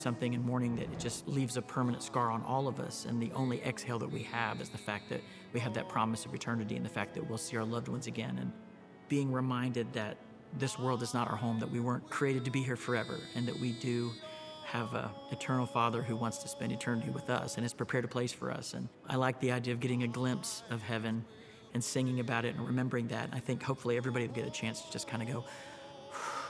something in mourning that it just leaves a permanent scar on all of us. And the only exhale that we have is the fact that we have that promise of eternity and the fact that we'll see our loved ones again. And being reminded that this world is not our home, that we weren't created to be here forever, and that we do have an eternal Father who wants to spend eternity with us and has prepared a place for us. And I like the idea of getting a glimpse of heaven and singing about it and remembering that. I think hopefully everybody will get a chance to just kind of go,